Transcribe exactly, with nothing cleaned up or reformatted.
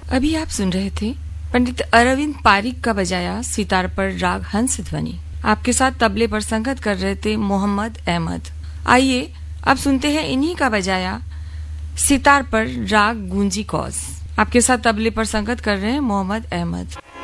अभी आप सुन रहे थे पंडित अरविंद पारिक का बजाया सितार पर राग हंस ध्वनि। आपके साथ तबले पर संगत कर रहे थे मोहम्मद अहमद। आइए अब सुनते हैं इन्हीं का बजाया सितार पर राग गूंजी कौस। आपके साथ तबले पर संगत कर रहे हैं मोहम्मद अहमद।